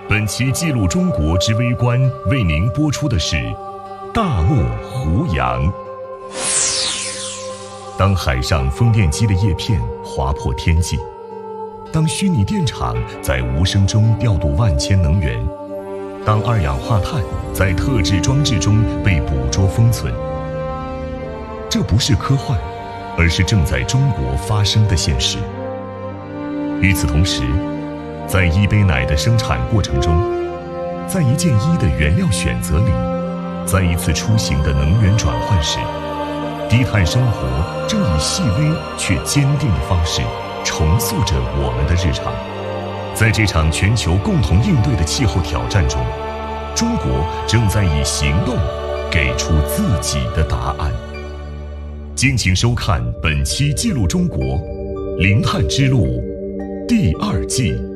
本期记录中国之微观为您播出的是大漠胡杨。当海上风电机的叶片划破天际，当虚拟电厂在无声中调度万千能源，当二氧化碳在特制装置中被捕捉封存，这不是科幻，而是正在中国发生的现实。与此同时，在一杯奶的生产过程中，在一件衣的原料选择里，在一次出行的能源转换时，低碳生活正以细微却坚定的方式重塑着我们的日常。在这场全球共同应对的气候挑战中，中国正在以行动给出自己的答案。敬请收看本期《记录中国：零碳之路》第2季。